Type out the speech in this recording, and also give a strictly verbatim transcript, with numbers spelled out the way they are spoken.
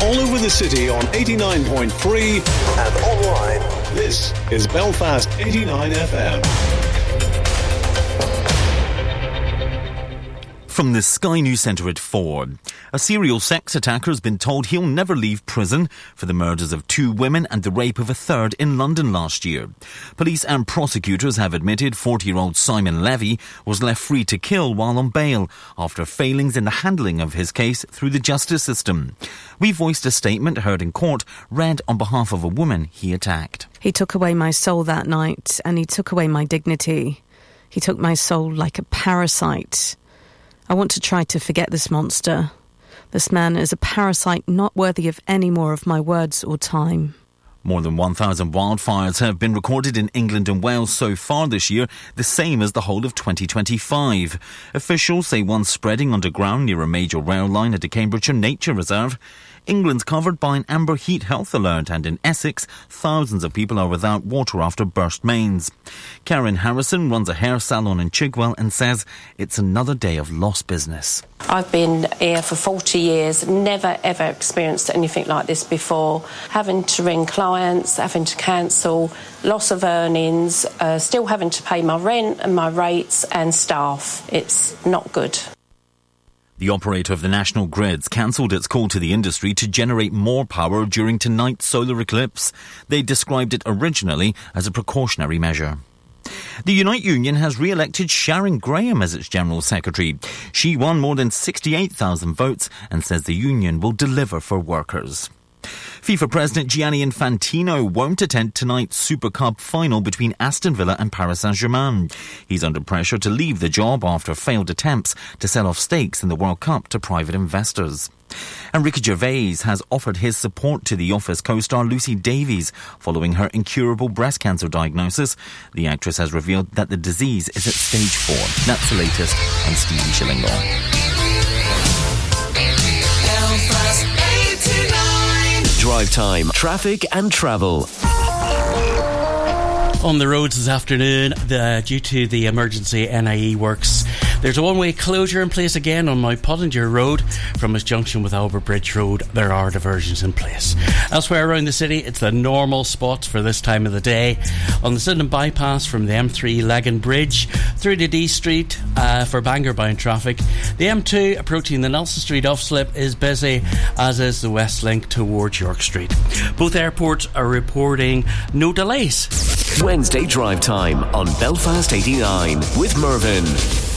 all over the city on eighty-nine point three and online. This is Belfast eighty-nine F M. From the Sky News Centre at four. A serial sex attacker has been told he'll never leave prison for the murders of two women and the rape of a third in London last year. Police and prosecutors have admitted forty-year-old Simon Levy was left free to kill while on bail after failings in the handling of his case through the justice system. We voiced a statement heard in court, read on behalf of a woman he attacked. He took away my soul that night, and he took away my dignity. He took my soul like a parasite. I want to try to forget this monster. This man is a parasite not worthy of any more of my words or time. More than one thousand wildfires have been recorded in England and Wales so far this year, the same as the whole of twenty twenty-five. Officials say one spreading underground near a major rail line at the Cambridgeshire Nature Reserve. England's covered by an amber heat health alert, and in Essex, thousands of people are without water after burst mains. Karen Harrison runs a hair salon in Chigwell and says it's another day of lost business. I've been here for forty years, never ever experienced anything like this before. Having to ring clients, having to cancel, loss of earnings, uh, still having to pay my rent and my rates and staff. It's not good. The operator of the National Grids cancelled its call to the industry to generate more power during tonight's solar eclipse. They described it originally as a precautionary measure. The Unite Union has re-elected Sharon Graham as its General Secretary. She won more than sixty-eight thousand votes and says the union will deliver for workers. FIFA President Gianni Infantino won't attend tonight's Super Cup final between Aston Villa and Paris Saint-Germain. He's under pressure to leave the job after failed attempts to sell off stakes in the World Cup to private investors. And Ricky Gervais has offered his support to The Office co-star Lucy Davies following her incurable breast cancer diagnosis. The actress has revealed that the disease is at stage four. That's the latest. I'm Stephen Shillinglaw. Drive time, traffic and travel. On the roads this afternoon, the, due to the emergency N I E works, there's a one-way closure in place again on Mount Pottinger Road from its junction with Albert Bridge Road. There are diversions in place. Elsewhere around the city, it's the normal spots for this time of the day. On the Sydenham bypass from the M three Legan Bridge through to D Street uh, for Bangor-bound traffic. The M two approaching the Nelson Street off-slip is busy, as is the West Link towards York Street. Both airports are reporting no delays. Wednesday drive time on Belfast eighty-nine with Mervyn.